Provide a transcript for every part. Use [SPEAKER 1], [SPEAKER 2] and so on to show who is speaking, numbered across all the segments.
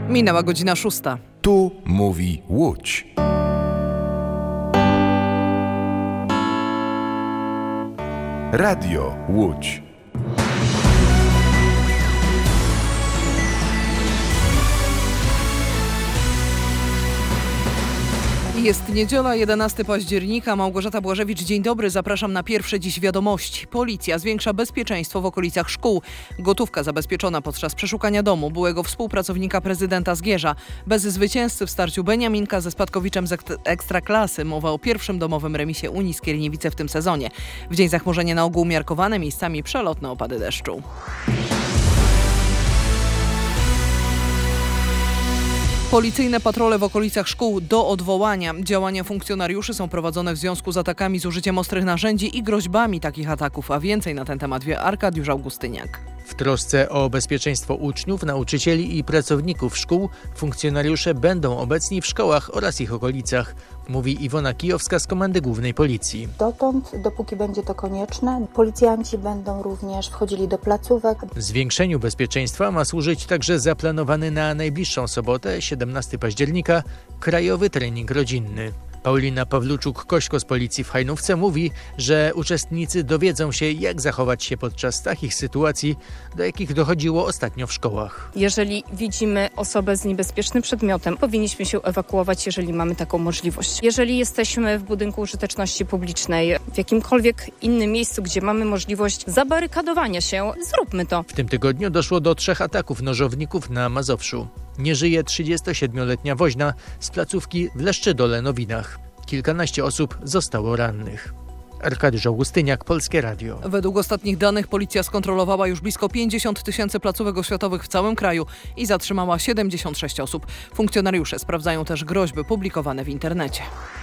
[SPEAKER 1] Minęła godzina 6.
[SPEAKER 2] Tu mówi Łódź. Radio Łódź.
[SPEAKER 1] Jest niedziela, 11 października. Małgorzata Błażewicz, dzień dobry. Zapraszam na pierwsze dziś wiadomości. Policja zwiększa bezpieczeństwo w okolicach szkół. Gotówka zabezpieczona podczas przeszukania domu byłego współpracownika prezydenta Zgierza. Bez zwycięzcy w starciu Beniaminka ze spadkowiczem z Ekstraklasy. Mowa o pierwszym domowym remisie Unii Skierniewice w tym sezonie. W dzień zachmurzenie na ogół umiarkowane, miejscami przelotne opady deszczu. Policyjne patrole w okolicach szkół do odwołania. Działania funkcjonariuszy są prowadzone w związku z atakami z użyciem ostrych narzędzi i groźbami takich ataków, a więcej na ten temat wie Arkadiusz Augustyniak.
[SPEAKER 3] W trosce o bezpieczeństwo uczniów, nauczycieli i pracowników szkół funkcjonariusze będą obecni w szkołach oraz ich okolicach, mówi Iwona Kijowska z Komendy Głównej Policji.
[SPEAKER 4] Dotąd, dopóki będzie to konieczne, policjanci będą również wchodzili do placówek.
[SPEAKER 3] Zwiększeniu bezpieczeństwa ma służyć także zaplanowany na najbliższą sobotę, 17 października, krajowy trening rodzinny. Paulina Pawluczuk-Kośko z Policji w Hajnówce mówi, że uczestnicy dowiedzą się, jak zachować się podczas takich sytuacji, do jakich dochodziło ostatnio w szkołach.
[SPEAKER 5] Jeżeli widzimy osobę z niebezpiecznym przedmiotem, powinniśmy się ewakuować, jeżeli mamy taką możliwość. Jeżeli jesteśmy w budynku użyteczności publicznej, w jakimkolwiek innym miejscu, gdzie mamy możliwość zabarykadowania się, zróbmy to.
[SPEAKER 3] W tym tygodniu doszło do 3 ataków nożowników na Mazowszu. Nie żyje 37-letnia woźna z placówki w Leszczydole-Nowinach. Kilkanaście osób zostało rannych. Arkadiusz Augustyniak, Polskie Radio.
[SPEAKER 1] Według ostatnich danych policja skontrolowała już blisko 50 000 placówek oświatowych w całym kraju i zatrzymała 76 osób. Funkcjonariusze sprawdzają też groźby publikowane w internecie.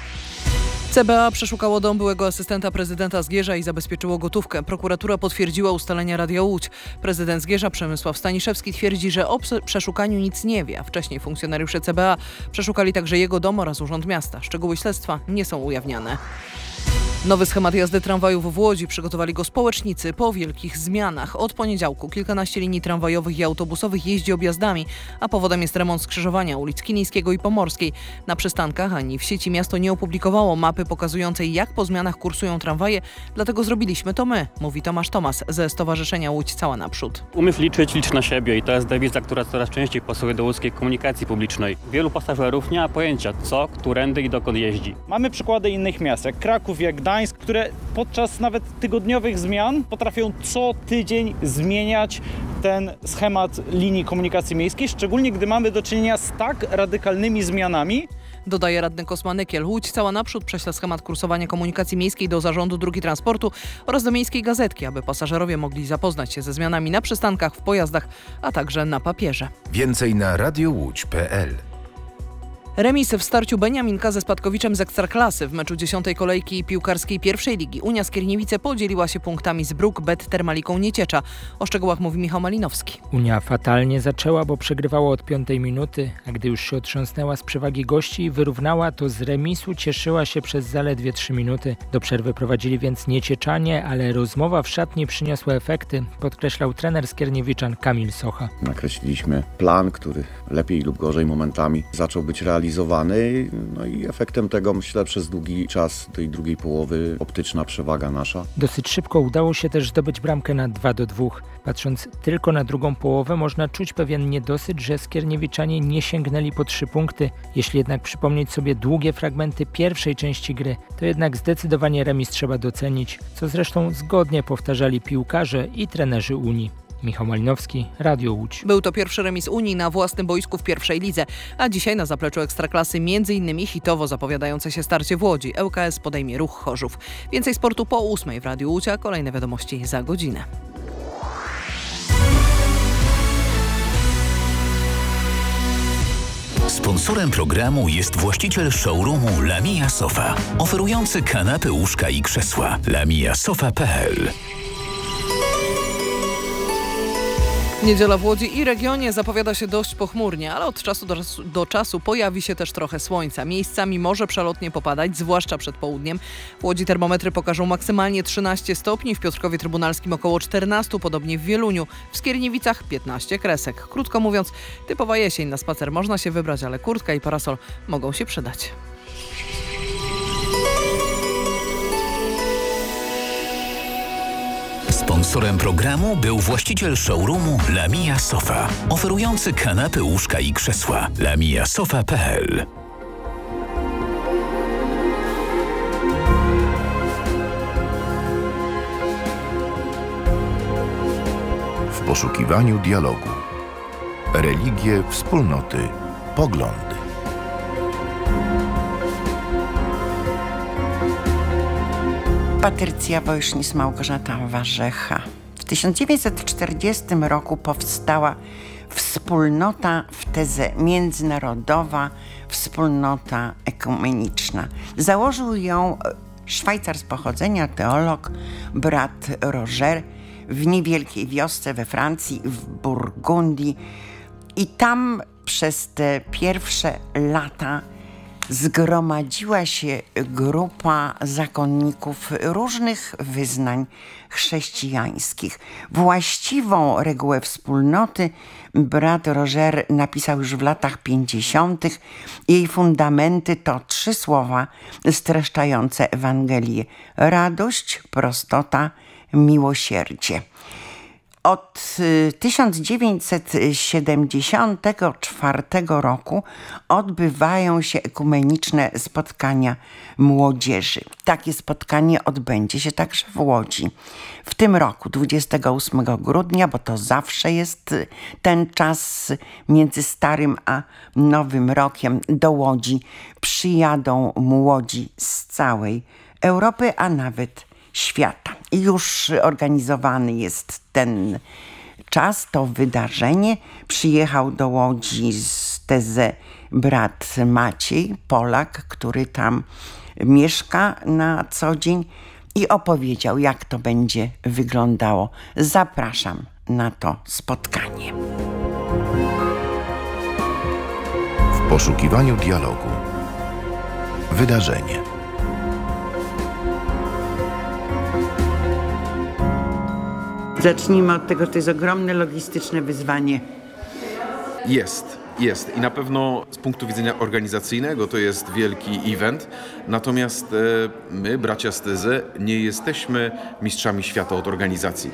[SPEAKER 1] CBA przeszukało dom byłego asystenta prezydenta Zgierza i zabezpieczyło gotówkę. Prokuratura potwierdziła ustalenia Radia Łódź. Prezydent Zgierza Przemysław Staniszewski twierdzi, że o przeszukaniu nic nie wie. A wcześniej funkcjonariusze CBA przeszukali także jego dom oraz Urząd Miasta. Szczegóły śledztwa nie są ujawniane. Nowy schemat jazdy tramwajów w Łodzi przygotowali go społecznicy po wielkich zmianach. Od poniedziałku kilkanaście linii tramwajowych i autobusowych jeździ objazdami, a powodem jest remont skrzyżowania ulic Kilińskiego i Pomorskiej. Na przystankach ani w sieci miasto nie opublikowało mapy pokazującej, jak po zmianach kursują tramwaje, dlatego zrobiliśmy to my, mówi Tomasz Tomas ze Stowarzyszenia Łódź Cała Naprzód.
[SPEAKER 6] Umysł liczyć, licz na siebie i to jest dewiza, która coraz częściej pasuje do łódzkiej komunikacji publicznej. Wielu pasażerów nie ma pojęcia, co, którędy i dokąd jeździ.
[SPEAKER 7] Mamy przykłady innych miast, jak Kraków, jak Gdańsk, które podczas nawet tygodniowych zmian potrafią co tydzień zmieniać ten schemat linii komunikacji miejskiej, szczególnie gdy mamy do czynienia z tak radykalnymi zmianami.
[SPEAKER 1] Dodaje radny Kosmanykiel. Łódź Cała Naprzód prześle schemat kursowania komunikacji miejskiej do Zarządu Dróg Transportu oraz do Miejskiej Gazetki, aby pasażerowie mogli zapoznać się ze zmianami na przystankach, w pojazdach, a także na papierze.
[SPEAKER 2] Więcej na radiowódź.pl.
[SPEAKER 1] Remis w starciu Beniaminka ze spadkowiczem z Ekstraklasy w meczu 10. kolejki piłkarskiej pierwszej ligi. Unia Skierniewice podzieliła się punktami z Bruk Bet Termaliką Nieciecza. O szczegółach mówi Michał Malinowski.
[SPEAKER 8] Unia fatalnie zaczęła, bo przegrywała od 5. minuty, a gdy już się otrząsnęła z przewagi gości i wyrównała, to z remisu cieszyła się przez zaledwie 3 minuty. Do przerwy prowadzili więc Niecieczanie, ale rozmowa w szatni przyniosła efekty, podkreślał trener Skierniewiczan Kamil Socha.
[SPEAKER 9] Nakreśliliśmy plan, który lepiej lub gorzej momentami zaczął być realizowany. No i efektem tego, myślę, przez długi czas tej drugiej połowy optyczna przewaga nasza.
[SPEAKER 8] Dosyć szybko udało się też zdobyć bramkę na 2-2. Patrząc tylko na drugą połowę, można czuć pewien niedosyt, że Skierniewiczanie nie sięgnęli po 3 punkty. Jeśli jednak przypomnieć sobie długie fragmenty pierwszej części gry, to jednak zdecydowanie remis trzeba docenić, co zresztą zgodnie powtarzali piłkarze i trenerzy Unii. Michał Malinowski, Radio Łódź.
[SPEAKER 1] Był to pierwszy remis Unii na własnym boisku w pierwszej lidze, a dzisiaj na zapleczu Ekstraklasy m.in. hitowo zapowiadające się starcie w Łodzi. ŁKS podejmie Ruch Chorzów. Więcej sportu po 8 w Radiu Łódź, a kolejne wiadomości za godzinę.
[SPEAKER 10] Sponsorem programu jest właściciel showroomu Lamia Sofa, oferujący kanapy, łóżka i krzesła. lamiasofa.pl.
[SPEAKER 1] Niedziela w Łodzi i regionie zapowiada się dość pochmurnie, ale od czasu do czasu pojawi się też trochę słońca. Miejscami może przelotnie popadać, zwłaszcza przed południem. W Łodzi termometry pokażą maksymalnie 13 stopni, w Piotrkowie Trybunalskim około 14, podobnie w Wieluniu, w Skierniewicach 15 kresek. Krótko mówiąc, typowa jesień. Na spacer można się wybrać, ale kurtka i parasol mogą się przydać.
[SPEAKER 10] Sponsorem programu był właściciel showroomu Lamia Sofa, oferujący kanapy, łóżka i krzesła. lamiasofa.pl.
[SPEAKER 2] W poszukiwaniu dialogu. Religie, wspólnoty, poglądy.
[SPEAKER 11] Patrycja Wojsznis, Małgorzata Warzecha. W 1940 roku powstała wspólnota w tezę międzynarodowa, wspólnota ekumeniczna. Założył ją Szwajcar z pochodzenia, teolog, brat Roger, w niewielkiej wiosce we Francji, w Burgundii. I tam przez te pierwsze lata zgromadziła się grupa zakonników różnych wyznań chrześcijańskich. Właściwą regułę wspólnoty brat Roger napisał już w latach 50. Jej fundamenty to 3 słowa streszczające Ewangelię: radość, prostota, miłosierdzie. Od 1974 roku odbywają się ekumeniczne spotkania młodzieży. Takie spotkanie odbędzie się także w Łodzi. W tym roku, 28 grudnia, bo to zawsze jest ten czas między Starym a Nowym Rokiem, do Łodzi przyjadą młodzi z całej Europy, a nawet świata. I już organizowany jest ten czas, to wydarzenie. Przyjechał do Łodzi z TZ brat Maciej, Polak, który tam mieszka na co dzień i opowiedział, jak to będzie wyglądało. Zapraszam na to spotkanie.
[SPEAKER 2] W poszukiwaniu dialogu. Wydarzenie.
[SPEAKER 11] Zacznijmy od tego, że to jest ogromne logistyczne wyzwanie.
[SPEAKER 12] Jest. I na pewno z punktu widzenia organizacyjnego to jest wielki event. Natomiast my, bracia z TZ, nie jesteśmy mistrzami świata od organizacji.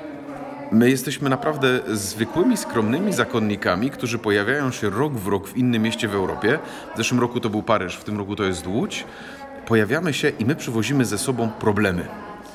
[SPEAKER 12] My jesteśmy naprawdę zwykłymi, skromnymi zakonnikami, którzy pojawiają się rok w rok w innym mieście w Europie. W zeszłym roku to był Paryż, w tym roku to jest Łódź. Pojawiamy się i my przywozimy ze sobą problemy.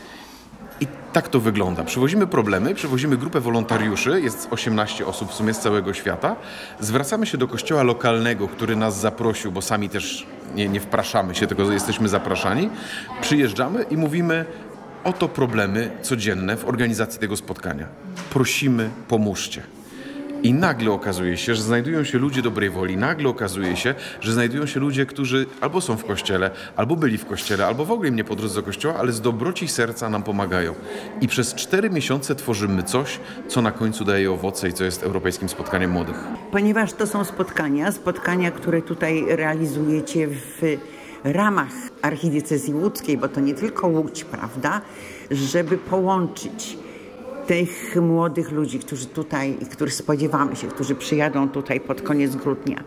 [SPEAKER 12] I tak to wygląda. Przywozimy problemy, przywozimy grupę wolontariuszy, jest 18 osób w sumie z całego świata. Zwracamy się do kościoła lokalnego, który nas zaprosił, bo sami też nie wpraszamy się, tylko jesteśmy zapraszani. Przyjeżdżamy i mówimy: oto problemy codzienne w organizacji tego spotkania. Prosimy, pomóżcie. I nagle okazuje się, że znajdują się ludzie dobrej woli. Nagle okazuje się, że znajdują się ludzie, którzy albo są w kościele, albo byli w kościele, albo w ogóle im nie po drodze do kościoła, ale z dobroci serca nam pomagają. I przez 4 miesiące tworzymy coś, co na końcu daje owoce i co jest Europejskim Spotkaniem Młodych.
[SPEAKER 11] Ponieważ to są spotkania, które tutaj realizujecie w ramach archidiecezji łódzkiej, bo to nie tylko Łódź, prawda, żeby połączyć tych młodych ludzi, których spodziewamy się, którzy przyjadą tutaj pod koniec grudnia,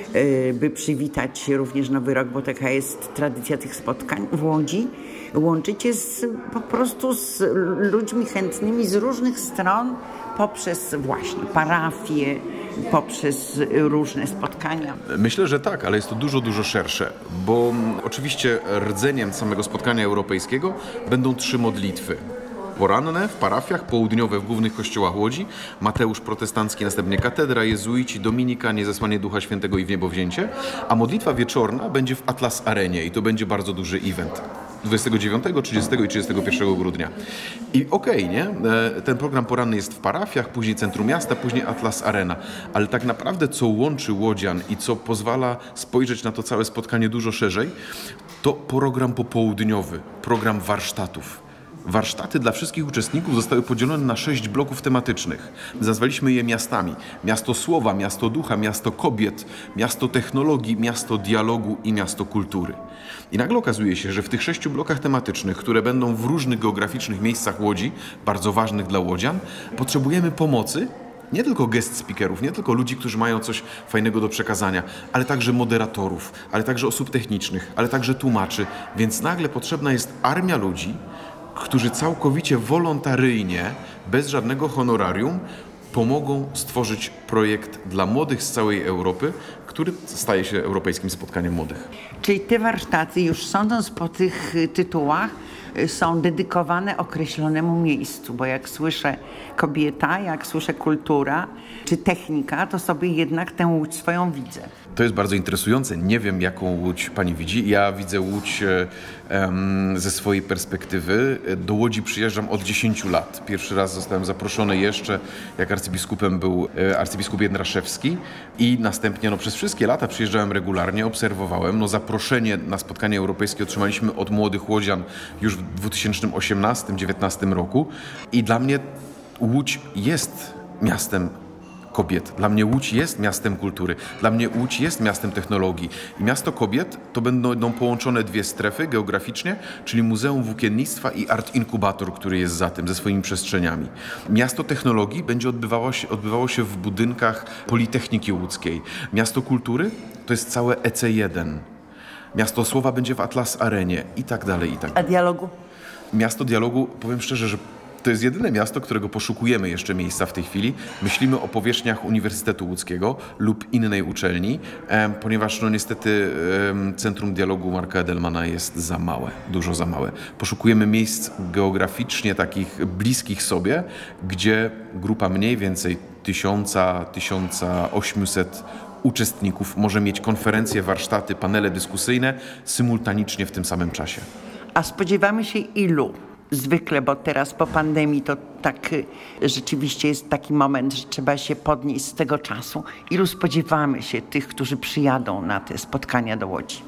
[SPEAKER 11] by przywitać również Nowy Rok, bo taka jest tradycja tych spotkań w Łodzi. Łączycie po prostu z ludźmi chętnymi z różnych stron, poprzez właśnie parafie, poprzez różne spotkania.
[SPEAKER 12] Myślę, że tak, ale jest to dużo, dużo szersze, bo oczywiście rdzeniem samego spotkania europejskiego będą 3 modlitwy. Poranne w parafiach, południowe w głównych kościołach Łodzi, Mateusz Protestancki, następnie katedra, jezuici, Dominikanie, zesłanie Ducha Świętego i wniebowzięcie, a modlitwa wieczorna będzie w Atlas Arenie i to będzie bardzo duży event. 29, 30 i 31 grudnia. I okej, nie? Ten program poranny jest w parafiach, później centrum miasta, później Atlas Arena. Ale tak naprawdę co łączy łodzian i co pozwala spojrzeć na to całe spotkanie dużo szerzej, to program popołudniowy, program warsztatów. Warsztaty dla wszystkich uczestników zostały podzielone na 6 bloków tematycznych. Nazwaliśmy je miastami. Miasto słowa, miasto ducha, miasto kobiet, miasto technologii, miasto dialogu i miasto kultury. I nagle okazuje się, że w tych 6 blokach tematycznych, które będą w różnych geograficznych miejscach Łodzi, bardzo ważnych dla łodzian, potrzebujemy pomocy nie tylko guest speakerów, nie tylko ludzi, którzy mają coś fajnego do przekazania, ale także moderatorów, ale także osób technicznych, ale także tłumaczy. Więc nagle potrzebna jest armia ludzi, którzy całkowicie wolontaryjnie, bez żadnego honorarium, pomogą stworzyć projekt dla młodych z całej Europy, który staje się Europejskim Spotkaniem Młodych.
[SPEAKER 11] Czyli te warsztaty, już sądząc po tych tytułach, są dedykowane określonemu miejscu, bo jak słyszę kobieta, jak słyszę kultura czy technika, to sobie jednak tę Łódź swoją widzę.
[SPEAKER 12] To jest bardzo interesujące. Nie wiem, jaką Łódź pani widzi. Ja widzę Łódź ze swojej perspektywy. Do Łodzi przyjeżdżam od 10 lat. Pierwszy raz zostałem zaproszony jeszcze, jak arcybiskupem był arcybiskup Jędraszewski i następnie przez wszystkie lata przyjeżdżałem regularnie, obserwowałem. Zaproszenie na spotkanie europejskie otrzymaliśmy od młodych łodzian już w 2018-2019 roku i dla mnie Łódź jest miastem kobiet. Dla mnie Łódź jest miastem kultury. Dla mnie Łódź jest miastem technologii. I miasto kobiet to będą połączone 2 strefy geograficznie, czyli Muzeum Włókiennictwa i Art Inkubator, który jest za tym, ze swoimi przestrzeniami. Miasto technologii będzie odbywało się w budynkach Politechniki Łódzkiej. Miasto kultury to jest całe EC1. Miasto słowa będzie w Atlas Arenie i tak dalej, i tak dalej.
[SPEAKER 11] A dialogu?
[SPEAKER 12] Miasto dialogu, powiem szczerze, że to jest jedyne miasto, którego poszukujemy jeszcze miejsca w tej chwili. Myślimy o powierzchniach Uniwersytetu Łódzkiego lub innej uczelni, ponieważ niestety Centrum Dialogu Marka Edelmana jest za małe, dużo za małe. Poszukujemy miejsc geograficznie takich bliskich sobie, gdzie grupa mniej więcej 1000-1800 uczestników może mieć konferencje, warsztaty, panele dyskusyjne symultanicznie w tym samym czasie.
[SPEAKER 11] A spodziewamy się ilu? Zwykle, bo teraz po pandemii to tak rzeczywiście jest taki moment, że trzeba się podnieść z tego czasu. Ilu spodziewamy się tych, którzy przyjadą na te spotkania do Łodzi?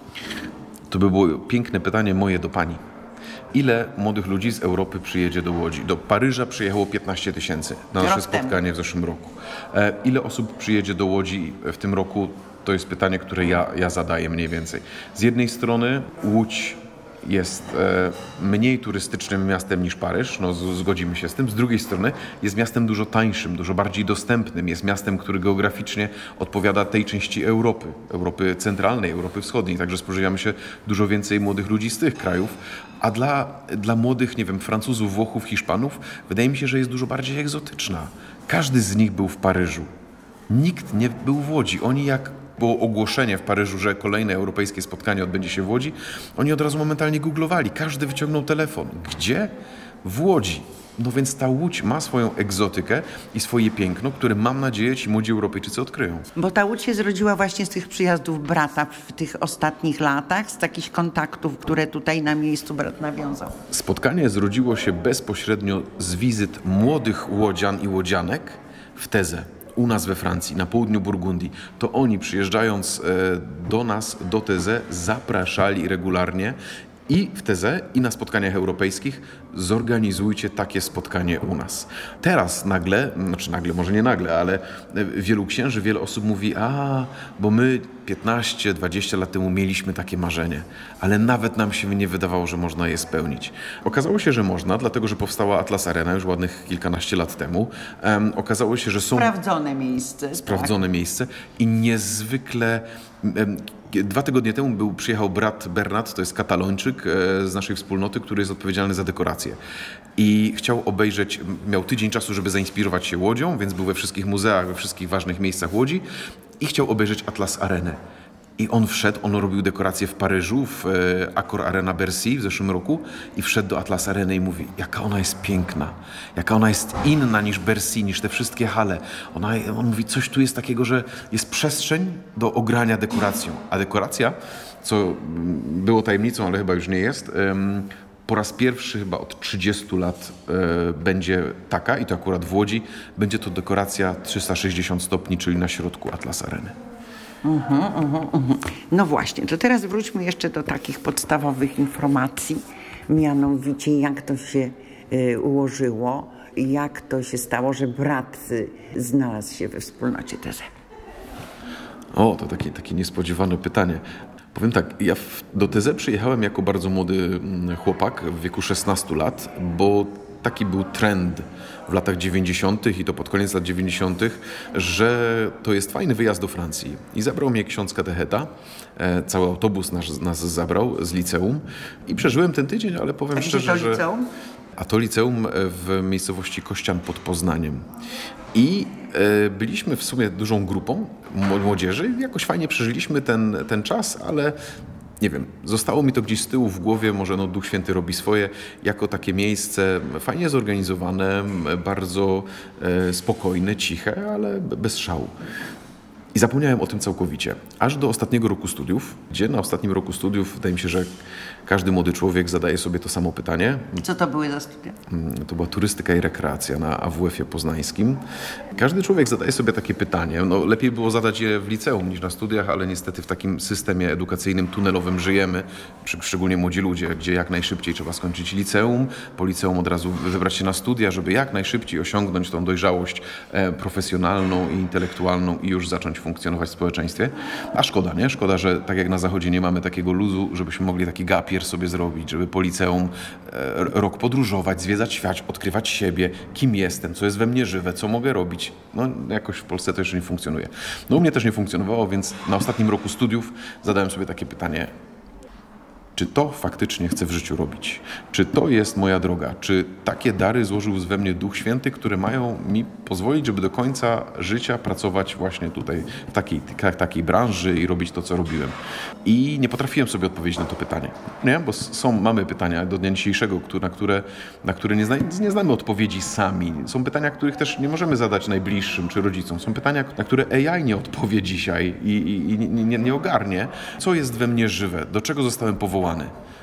[SPEAKER 12] To by było piękne pytanie moje do pani. Ile młodych ludzi z Europy przyjedzie do Łodzi? Do Paryża przyjechało 15 000 na nasze spotkanie w zeszłym roku. Ile osób przyjedzie do Łodzi w tym roku? To jest pytanie, które ja zadaję mniej więcej. Z jednej strony Łódź jest mniej turystycznym miastem niż Paryż, zgodzimy się z tym. Z drugiej strony jest miastem dużo tańszym, dużo bardziej dostępnym. Jest miastem, który geograficznie odpowiada tej części Europy centralnej, Europy wschodniej. Także spodziewamy się dużo więcej młodych ludzi z tych krajów. A dla młodych, nie wiem, Francuzów, Włochów, Hiszpanów, wydaje mi się, że jest dużo bardziej egzotyczna. Każdy z nich był w Paryżu. Nikt nie był w Łodzi. Oni jak było ogłoszenie w Paryżu, że kolejne europejskie spotkanie odbędzie się w Łodzi, oni od razu momentalnie googlowali. Każdy wyciągnął telefon. Gdzie? W Łodzi. Więc ta Łódź ma swoją egzotykę i swoje piękno, które mam nadzieję ci młodzi Europejczycy odkryją.
[SPEAKER 11] Bo ta Łódź się zrodziła właśnie z tych przyjazdów brata w tych ostatnich latach, z takich kontaktów, które tutaj na miejscu brat nawiązał.
[SPEAKER 12] Spotkanie zrodziło się bezpośrednio z wizyt młodych łodzian i łodzianek w Tezę. U nas we Francji, na południu Burgundii, to oni przyjeżdżając do nas, do Tezę, zapraszali regularnie i w Tezę, i na spotkaniach europejskich zorganizujcie takie spotkanie u nas. Teraz nagle, może nie nagle, ale wielu księży, wiele osób mówi, bo my 15-20 lat temu mieliśmy takie marzenie, ale nawet nam się nie wydawało, że można je spełnić. Okazało się, że można, dlatego że powstała Atlas Arena już ładnych kilkanaście lat temu. Okazało się, że są
[SPEAKER 11] sprawdzone
[SPEAKER 12] miejsce i niezwykle... 2 tygodnie temu przyjechał brat Bernat, to jest Katalończyk z naszej wspólnoty, który jest odpowiedzialny za dekorację. I chciał obejrzeć, miał tydzień czasu, żeby zainspirować się Łodzią, więc był we wszystkich muzeach, we wszystkich ważnych miejscach Łodzi i chciał obejrzeć Atlas Arenę. I on robił dekorację w Paryżu, w Accor Arena Bercy w zeszłym roku i wszedł do Atlas Areny i mówi, jaka ona jest piękna, jaka ona jest inna niż Bercy, niż te wszystkie hale. On mówi, coś tu jest takiego, że jest przestrzeń do ogrania dekoracją. A dekoracja, co było tajemnicą, ale chyba już nie jest, po raz pierwszy chyba od 30 lat będzie taka, i to akurat w Łodzi, będzie to dekoracja 360 stopni, czyli na środku Atlas Areny.
[SPEAKER 11] No właśnie, to teraz wróćmy jeszcze do takich podstawowych informacji, mianowicie jak to się ułożyło? Jak to się stało, że brat znalazł się we wspólnocie TZ?
[SPEAKER 12] O, to takie niespodziewane pytanie. Powiem tak, ja do TZ przyjechałem jako bardzo młody chłopak w wieku 16 lat, bo taki był trend w latach 90. i to pod koniec lat 90., że to jest fajny wyjazd do Francji. I zabrał mnie ksiądz katecheta, cały autobus nas zabrał z liceum i przeżyłem ten tydzień, ale powiem szczerze, że...
[SPEAKER 11] Liceum?
[SPEAKER 12] A to liceum w miejscowości Kościan pod Poznaniem. I byliśmy w sumie dużą grupą młodzieży i jakoś fajnie przeżyliśmy ten czas, ale nie wiem, zostało mi to gdzieś z tyłu w głowie, może Duch Święty robi swoje, jako takie miejsce fajnie zorganizowane, bardzo spokojne, ciche, ale bez szału. I zapomniałem o tym całkowicie. Aż do ostatniego roku studiów, gdzie na ostatnim roku studiów wydaje mi się, że każdy młody człowiek zadaje sobie to samo pytanie.
[SPEAKER 11] Co to były za studia?
[SPEAKER 12] To była turystyka i rekreacja na AWF-ie poznańskim. Każdy człowiek zadaje sobie takie pytanie. Lepiej było zadać je w liceum niż na studiach, ale niestety w takim systemie edukacyjnym tunelowym żyjemy, szczególnie młodzi ludzie, gdzie jak najszybciej trzeba skończyć liceum, po liceum od razu wybrać się na studia, żeby jak najszybciej osiągnąć tą dojrzałość profesjonalną i intelektualną i już zacząć funkcjonować w społeczeństwie. A szkoda, nie? Szkoda, że tak jak na Zachodzie nie mamy takiego luzu, żebyśmy mogli taki gapier sobie zrobić, żeby po liceum rok podróżować, zwiedzać świat, odkrywać siebie, kim jestem, co jest we mnie żywe, co mogę robić. Jakoś w Polsce to jeszcze nie funkcjonuje. U mnie też nie funkcjonowało, więc na ostatnim roku studiów zadałem sobie takie pytanie: czy to faktycznie chcę w życiu robić? Czy to jest moja droga? Czy takie dary złożył we mnie Duch Święty, które mają mi pozwolić, żeby do końca życia pracować właśnie tutaj, w takiej branży i robić to, co robiłem? I nie potrafiłem sobie odpowiedzieć na to pytanie. Nie? Bo mamy pytania do dnia dzisiejszego, na które nie znamy odpowiedzi sami. Są pytania, których też nie możemy zadać najbliższym czy rodzicom. Są pytania, na które AI nie odpowie dzisiaj i nie ogarnie. Co jest we mnie żywe? Do czego zostałem powołany?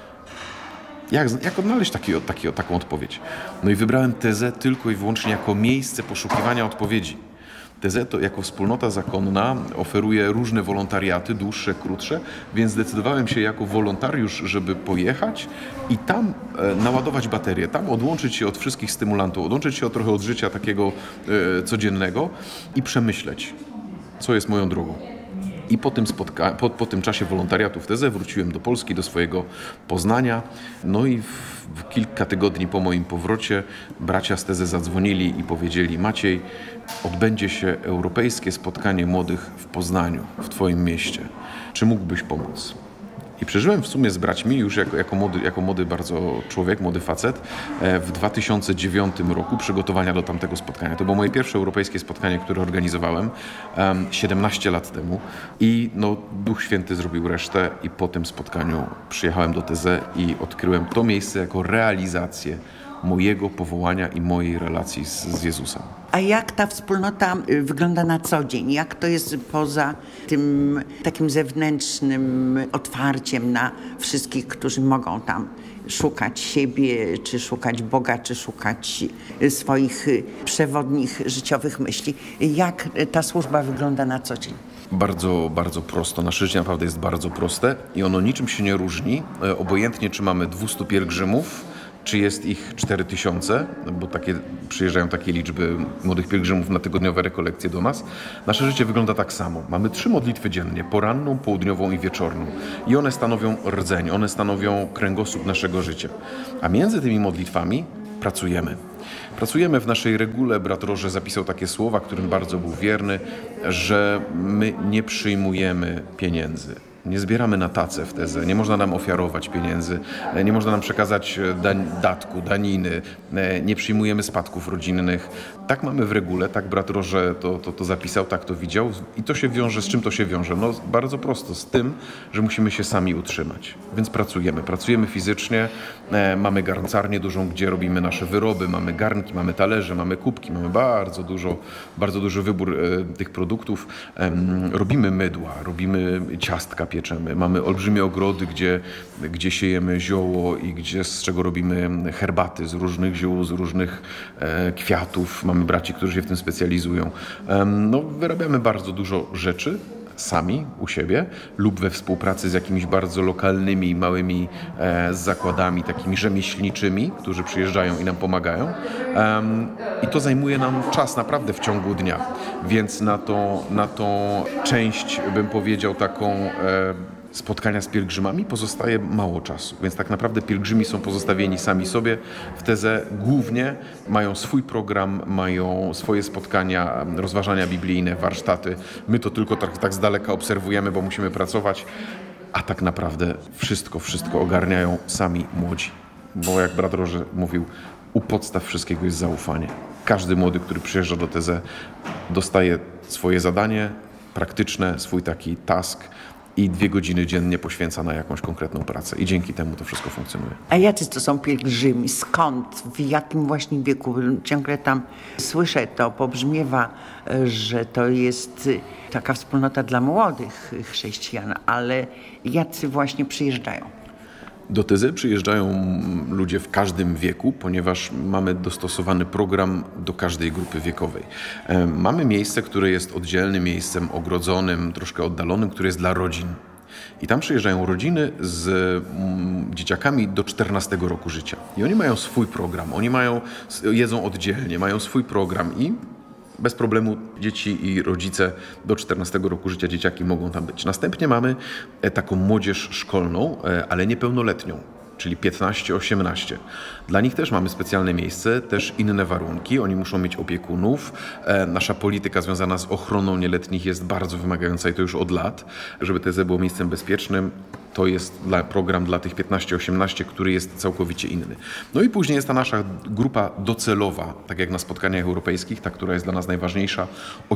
[SPEAKER 12] Jak odnaleźć taką odpowiedź? I wybrałem TZ tylko i wyłącznie jako miejsce poszukiwania odpowiedzi. TZ to jako wspólnota zakonna oferuje różne wolontariaty, dłuższe, krótsze, więc zdecydowałem się jako wolontariusz, żeby pojechać i tam naładować baterię, tam odłączyć się od wszystkich stymulantów, odłączyć się trochę od życia takiego codziennego i przemyśleć, co jest moją drogą. I po tym czasie wolontariatu w TZ wróciłem do Polski, do swojego Poznania. I w kilka tygodni po moim powrocie bracia z TZ zadzwonili i powiedzieli: Maciej, odbędzie się europejskie spotkanie młodych w Poznaniu, w twoim mieście. Czy mógłbyś pomóc? I przeżyłem w sumie z braćmi już jako młody bardzo człowiek, młody facet w 2009 roku przygotowania do tamtego spotkania. To było moje pierwsze europejskie spotkanie, które organizowałem 17 lat temu i Duch Święty zrobił resztę i po tym spotkaniu przyjechałem do TZ i odkryłem to miejsce jako realizację mojego powołania i mojej relacji z Jezusem.
[SPEAKER 11] A jak ta wspólnota wygląda na co dzień? Jak to jest poza tym takim zewnętrznym otwarciem na wszystkich, którzy mogą tam szukać siebie, czy szukać Boga, czy szukać swoich przewodnich życiowych myśli? Jak ta służba wygląda na co dzień?
[SPEAKER 12] Bardzo, bardzo prosto. Nasze życie naprawdę jest bardzo proste i ono niczym się nie różni. Obojętnie, czy mamy 200 pielgrzymów, czy jest ich 4000, bo przyjeżdżają takie liczby młodych pielgrzymów na tygodniowe rekolekcje do nas. Nasze życie wygląda tak samo. Mamy 3 modlitwy dziennie, poranną, południową i wieczorną. I one stanowią rdzeń, one stanowią kręgosłup naszego życia. A między tymi modlitwami pracujemy. Pracujemy w naszej regule. Brat Roże zapisał takie słowa, którym bardzo był wierny, że my nie przyjmujemy pieniędzy. Nie zbieramy na tacę w TZ, nie można nam ofiarować pieniędzy, nie można nam przekazać datku, daniny, nie przyjmujemy spadków rodzinnych. Tak mamy w regule, tak brat Roże to zapisał, tak to widział i to się wiąże, z czym to się wiąże? Bardzo prosto, z tym, że musimy się sami utrzymać, więc pracujemy fizycznie, mamy garncarnię dużą, gdzie robimy nasze wyroby, mamy garnki, mamy talerze, mamy kubki, mamy bardzo duży wybór tych produktów, robimy mydła, robimy ciastka, pieczemy. Mamy olbrzymie ogrody, gdzie siejemy zioło i z czego robimy herbaty z różnych ziół, z różnych kwiatów. Mamy braci, którzy się w tym specjalizują. Wyrabiamy bardzo dużo rzeczy, sami u siebie lub we współpracy z jakimiś bardzo lokalnymi, małymi zakładami takimi rzemieślniczymi, którzy przyjeżdżają i nam pomagają. I to zajmuje nam czas naprawdę w ciągu dnia, więc na tą część, bym powiedział, taką spotkania z pielgrzymami pozostaje mało czasu, więc tak naprawdę pielgrzymi są pozostawieni sami sobie. W tezę głównie mają swój program, mają swoje spotkania, rozważania biblijne, warsztaty. My to tylko tak z daleka obserwujemy, bo musimy pracować, a tak naprawdę wszystko ogarniają sami młodzi. Bo jak brat Roże mówił, u podstaw wszystkiego jest zaufanie. Każdy młody, który przyjeżdża do tezę, dostaje swoje zadanie praktyczne, swój taki task, i 2 godziny dziennie poświęca na jakąś konkretną pracę. I dzięki temu to wszystko funkcjonuje.
[SPEAKER 11] A jacy to są pielgrzymi? Skąd? W jakim właśnie wieku? Ciągle tam słyszę, to pobrzmiewa, że to jest taka wspólnota dla młodych chrześcijan, ale jacy właśnie przyjeżdżają?
[SPEAKER 12] Do tezy przyjeżdżają ludzie w każdym wieku, ponieważ mamy dostosowany program do każdej grupy wiekowej. Mamy miejsce, które jest oddzielnym miejscem, ogrodzonym, troszkę oddalonym, które jest dla rodzin. I tam przyjeżdżają rodziny z dzieciakami do 14 roku życia. I oni mają swój program, jedzą oddzielnie, mają swój program i bez problemu dzieci i rodzice do 14 roku życia, dzieciaki mogą tam być. Następnie mamy taką młodzież szkolną, ale niepełnoletnią, czyli 15-18. Dla nich też mamy specjalne miejsce, też inne warunki. Oni muszą mieć opiekunów. Nasza polityka związana z ochroną nieletnich jest bardzo wymagająca i to już od lat. Żeby TZ było miejscem bezpiecznym, to jest program dla tych 15-18, który jest całkowicie inny. No i później jest ta nasza grupa docelowa, tak jak na spotkaniach europejskich, ta, która jest dla nas najważniejsza,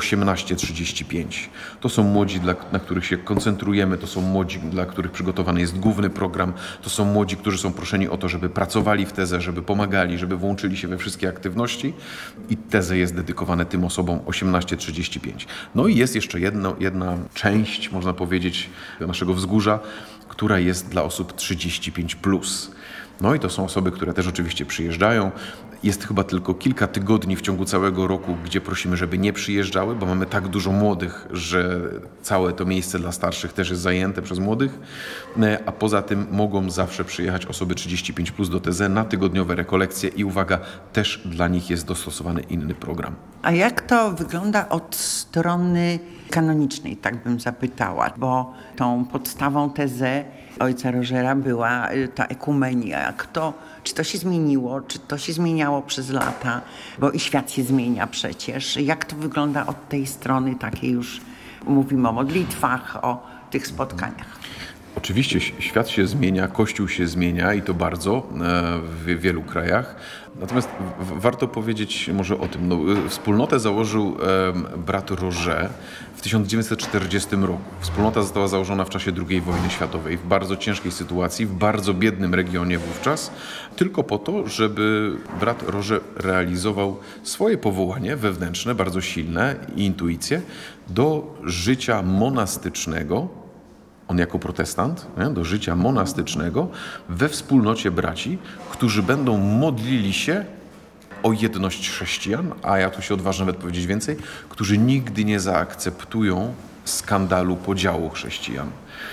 [SPEAKER 12] 18-35. To są młodzi, na których się koncentrujemy, to są młodzi, dla których przygotowany jest główny program, to są młodzi, którzy są proszeni o to, żeby pracowali w tezę, żeby pomagali, żeby włączyli się we wszystkie aktywności i tezę jest dedykowane tym osobom 18-35. No i jest jeszcze jedna część, można powiedzieć, naszego wzgórza, która jest dla osób 35+. No i to są osoby, które też oczywiście przyjeżdżają. Jest chyba tylko kilka tygodni w ciągu całego roku, gdzie prosimy, żeby nie przyjeżdżały, bo mamy tak dużo młodych, że całe to miejsce dla starszych też jest zajęte przez młodych. A poza tym mogą zawsze przyjechać osoby 35+ do TZ na tygodniowe rekolekcje i uwaga, też dla nich jest dostosowany inny program.
[SPEAKER 11] A jak to wygląda od strony kanonicznej, tak bym zapytała, bo tą podstawą tezy ojca Rogera była ta ekumenia. Czy to się zmieniło, czy to się zmieniało przez lata, bo i świat się zmienia przecież. Jak to wygląda od tej strony takiej już, mówimy o modlitwach, o tych spotkaniach?
[SPEAKER 12] Oczywiście świat się zmienia, Kościół się zmienia i to bardzo w wielu krajach. Natomiast warto powiedzieć może o tym. Wspólnotę założył brat Roger w 1940 roku. Wspólnota została założona w czasie II wojny światowej, w bardzo ciężkiej sytuacji, w bardzo biednym regionie wówczas, tylko po to, żeby brat Roger realizował swoje powołanie wewnętrzne, bardzo silne i intuicje do życia monastycznego. On jako protestant, do życia monastycznego we wspólnocie braci, którzy będą modlili się o jedność chrześcijan, a ja tu się odważę nawet powiedzieć więcej, którzy nigdy nie zaakceptują skandalu podziału chrześcijan.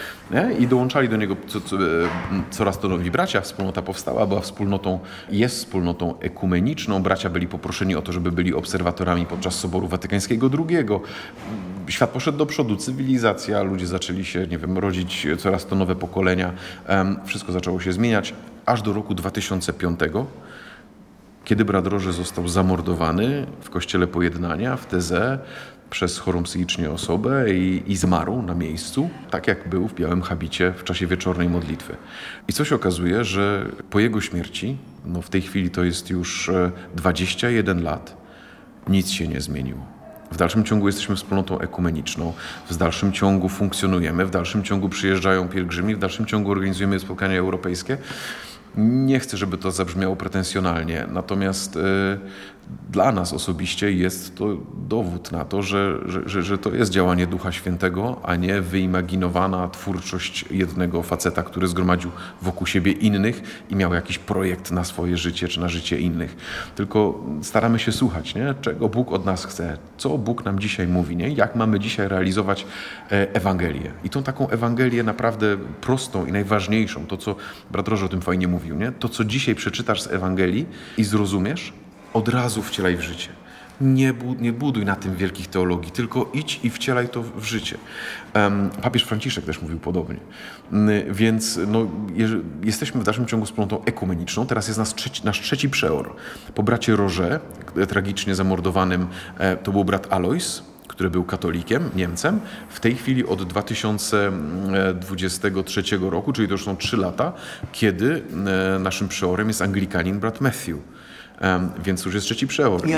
[SPEAKER 12] I dołączali do niego coraz to nowi bracia. Wspólnota powstała, jest wspólnotą ekumeniczną. Bracia byli poproszeni o to, żeby byli obserwatorami podczas Soboru Watykańskiego II. Świat poszedł do przodu, cywilizacja, ludzie zaczęli się, rodzić coraz to nowe pokolenia. Wszystko zaczęło się zmieniać, aż do roku 2005, kiedy brat Roger został zamordowany w kościele Pojednania w Tezę przez chorą psychicznie osobę i zmarł na miejscu, tak jak był w białym habicie w czasie wieczornej modlitwy. I co się okazuje, że po jego śmierci, w tej chwili to jest już 21 lat, nic się nie zmieniło. W dalszym ciągu jesteśmy wspólnotą ekumeniczną, w dalszym ciągu funkcjonujemy, w dalszym ciągu przyjeżdżają pielgrzymi, w dalszym ciągu organizujemy spotkania europejskie. Nie chcę, żeby to zabrzmiało pretensjonalnie, natomiast Dla nas osobiście jest to dowód na to, że to jest działanie Ducha Świętego, a nie wyimaginowana twórczość jednego faceta, który zgromadził wokół siebie innych i miał jakiś projekt na swoje życie czy na życie innych. Tylko staramy się słuchać, nie? Czego Bóg od nas chce, co Bóg nam dzisiaj mówi, nie? Jak mamy dzisiaj realizować Ewangelię. I tą taką Ewangelię naprawdę prostą i najważniejszą, to co brat Rożo o tym fajnie mówił, nie? To co dzisiaj przeczytasz z Ewangelii i zrozumiesz, od razu wcielaj w życie. Nie buduj na tym wielkich teologii, tylko idź i wcielaj to w życie. Papież Franciszek też mówił podobnie. Więc jesteśmy w dalszym ciągu wspólnotą ekumeniczną. Teraz jest nasz trzeci przeor. Po bracie Roże, tragicznie zamordowanym, to był brat Alois, który był katolikiem, Niemcem. W tej chwili od 2023 roku, czyli to już są 3 lata, kiedy naszym przeorem jest Anglikanin brat Matthew. Więc już jest trzeci przeor.